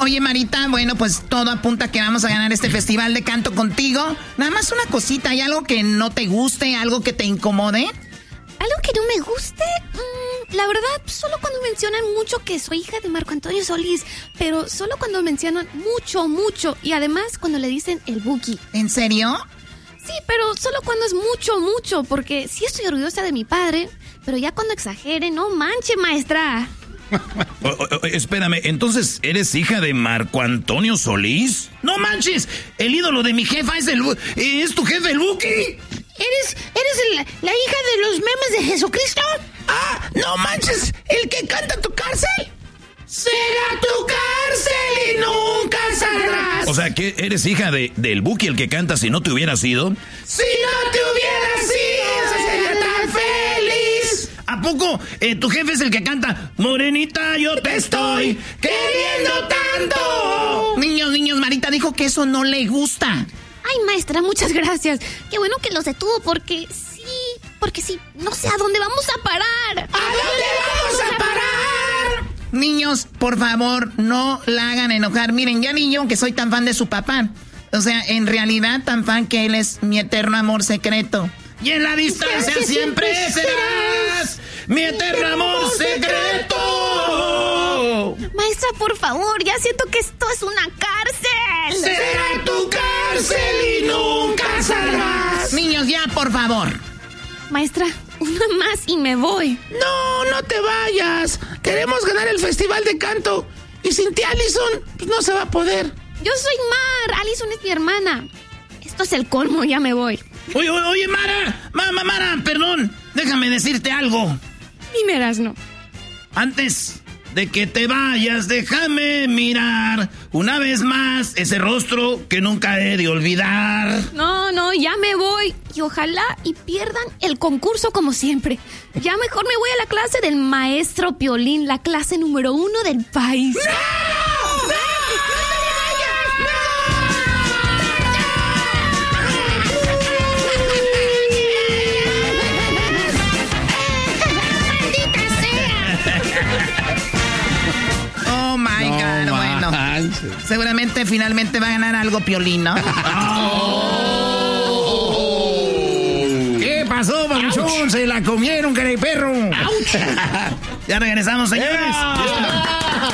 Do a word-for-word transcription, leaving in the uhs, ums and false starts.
Oye, Marita, bueno, pues todo apunta a que vamos a ganar este festival de canto contigo. Nada más una cosita, ¿hay algo que no te guste, algo que te incomode? ¿Algo que no me guste? Mm, la verdad, solo cuando mencionan mucho que soy hija de Marco Antonio Solís, pero solo cuando mencionan mucho, mucho, y además cuando le dicen el Buki. ¿En serio? Sí, pero solo cuando es mucho, mucho, porque sí estoy orgullosa de mi padre, pero ya cuando exagere, no manche, maestra. o, o, espérame, ¿entonces eres hija de Marco Antonio Solís? ¡No manches! El ídolo de mi jefa es el... ¿Es tu jefe, el Buki? ¿Eres, eres el, la hija de los memes de Jesucristo? ¡Ah! ¡No manches! ¿El que canta tu cárcel? ¡Será tu cárcel y nunca saldrás! O sea, ¿que eres hija de, del Buki, el que canta Si no te hubiera sido? ¡Si no te hubiera sido, sería tan feliz! ¿A poco eh, tu jefe es el que canta Morenita, yo te estoy queriendo tanto? Niños, niños, Marita dijo que eso no le gusta. Ay, maestra, muchas gracias. Qué bueno que los detuvo porque sí, porque sí, no sé a dónde vamos a parar. ¿A dónde vamos a parar? Niños, por favor, no la hagan enojar. Miren, ya ni yo, que soy tan fan de su papá. O sea, en realidad tan fan que él es mi eterno amor secreto. Y en la distancia siempre, siempre serás mi eterno amor secreto. Maestra, por favor, ya siento que esto es una cárcel. Será tu cárcel y nunca saldrás. Niños, ya, por favor. Maestra, una más y me voy. No, no te vayas. Queremos ganar el festival de canto. Y sin ti, Allison, pues no se va a poder. Yo soy Mar, Allison es mi hermana. Esto es el colmo, ya me voy. Oye, oye, oye, Mara, Mara, Mara, perdón. Déjame decirte algo. Dime, Erasno. Antes de que te vayas, déjame mirar una vez más ese rostro que nunca he de olvidar. No, no, ya me voy. Y ojalá y pierdan el concurso como siempre. Ya mejor me voy a la clase del maestro Piolín, la clase número uno del país. ¡No! ¡No! Oh my God, no, bueno. Manches. Seguramente finalmente va a ganar algo Piolín, ¿no? Oh. ¿Qué pasó, Pabuchón? Se la comieron, caray perro. Ya regresamos, señores.